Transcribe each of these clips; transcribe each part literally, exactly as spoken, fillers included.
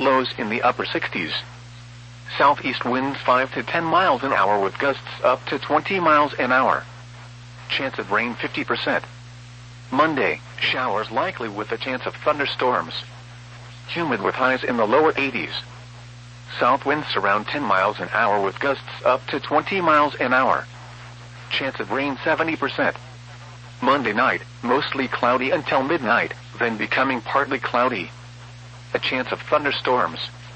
Lows in the upper sixties. Southeast winds five to ten miles an hour with gusts up to twenty miles an hour. Chance of rain fifty percent. Monday, showers likely with a chance of thunderstorms. Humid with highs in the lower eighties. South winds around ten miles an hour with gusts up to twenty miles an hour. Chance of rain seventy percent. Monday night, mostly cloudy until midnight, then becoming partly cloudy. A chance of thunderstorms.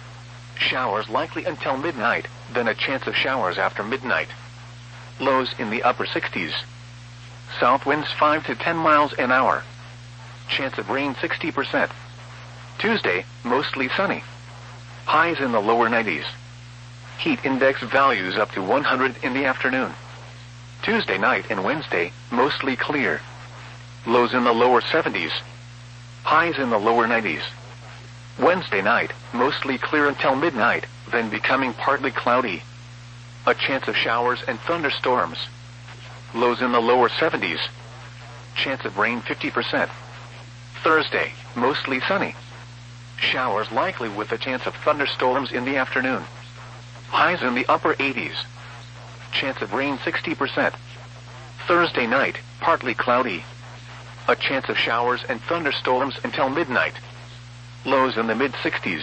Showers likely until midnight, then a chance of showers after midnight. Lows in the upper sixties. South winds five to ten miles an hour. Chance of rain sixty percent. Tuesday, mostly sunny. Highs in the lower nineties. Heat index values up to one hundred in the afternoon. Tuesday night and Wednesday, mostly clear. Lows in the lower seventies. Highs in the lower nineties. Wednesday night, mostly clear until midnight, then becoming partly cloudy. A chance of showers and thunderstorms. Lows in the lower seventies. Chance of rain fifty percent. Thursday, mostly sunny. Showers likely with a chance of thunderstorms in the afternoon. Highs in the upper eighties. Chance of rain sixty percent. Thursday night, partly cloudy. A chance of showers and thunderstorms until midnight. Lows in the mid sixties.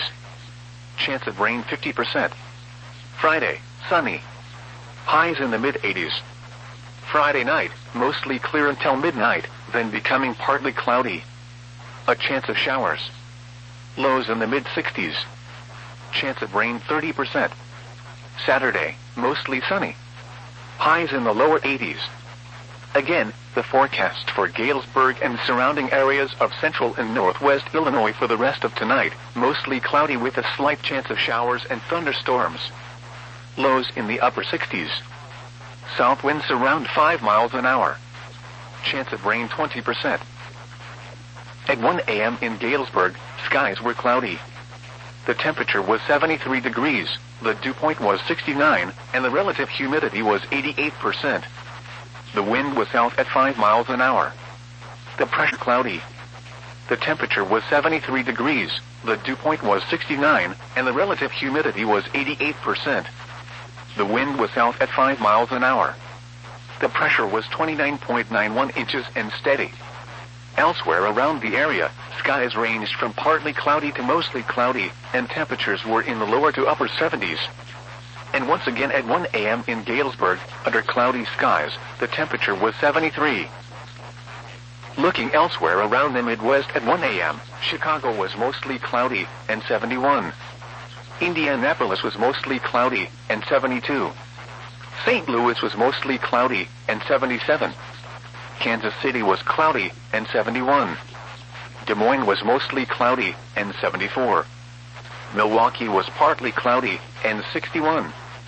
Chance of rain fifty percent. Friday, sunny. Highs in the mid eighties. Friday night, mostly clear until midnight, then becoming partly cloudy. A chance of showers. Lows in the mid sixties. Chance of rain thirty percent. Saturday, mostly sunny. Highs in the lower eighties. Again, the forecast for Galesburg and surrounding areas of central and northwest Illinois for the rest of tonight, mostly cloudy with a slight chance of showers and thunderstorms. Lows in the upper sixties. South winds around five miles an hour. Chance of rain twenty percent. At one a m in Galesburg, skies were cloudy. The temperature was seventy-three degrees, the dew point was sixty-nine, and the relative humidity was eighty-eight percent. The wind was south at five miles an hour. The pressure cloudy. The temperature was seventy-three degrees, the dew point was sixty-nine, and the relative humidity was eighty-eight percent. The wind was south at five miles an hour. The pressure was twenty-nine point nine one inches and steady. Elsewhere around the area, skies ranged from partly cloudy to mostly cloudy, and temperatures were in the lower to upper seventies. And once again at one a m in Galesburg, under cloudy skies, the temperature was seventy-three. Looking elsewhere around the Midwest at one a m, Chicago was mostly cloudy, and seventy-one. Indianapolis was mostly cloudy, and seventy-two. Saint Louis was mostly cloudy, and seventy-seven. Kansas City was cloudy, and seventy-one. Des Moines was mostly cloudy, and seventy-four. Milwaukee was partly cloudy, and sixty-one.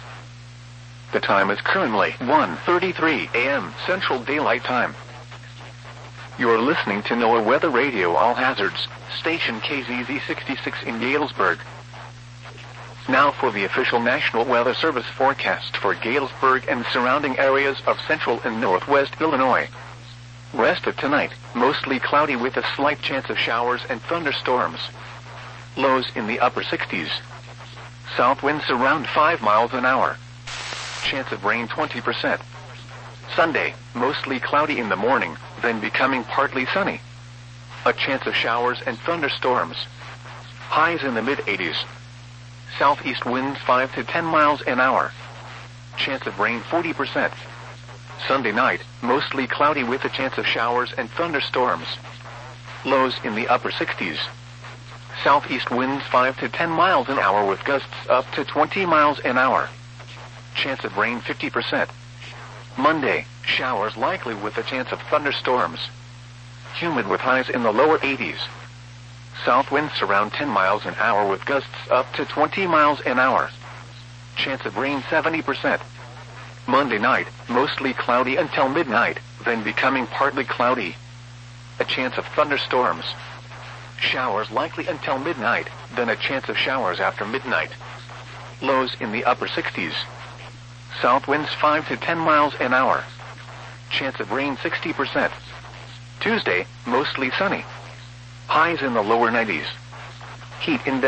The time is currently one thirty-three a m Central Daylight Time. You are listening to NOAA Weather Radio All Hazards, station K Z Z sixty-six in Galesburg. Now for the official National Weather Service forecast for Galesburg and surrounding areas of central and northwest Illinois. Rest of tonight, mostly cloudy with a slight chance of showers and thunderstorms. Lows in the upper sixties. South winds around five miles an hour. Chance of rain twenty percent. Sunday, mostly cloudy in the morning, then becoming partly sunny. A chance of showers and thunderstorms. Highs in the mid eighties. Southeast winds five to ten miles an hour. Chance of rain forty percent. Sunday night, mostly cloudy with a chance of showers and thunderstorms. Lows in the upper sixties. Southeast winds five to ten miles an hour with gusts up to twenty miles an hour. Chance of rain fifty percent. Monday, showers likely with a chance of thunderstorms. Humid with highs in the lower eighties. South winds around ten miles an hour with gusts up to twenty miles an hour. Chance of rain seventy percent. Monday night, mostly cloudy until midnight, then becoming partly cloudy. A chance of thunderstorms. Showers likely until midnight, then a chance of showers after midnight. Lows in the upper sixties. South winds five to ten miles an hour. Chance of rain sixty percent. Tuesday, mostly sunny. Highs in the lower nineties. Heat index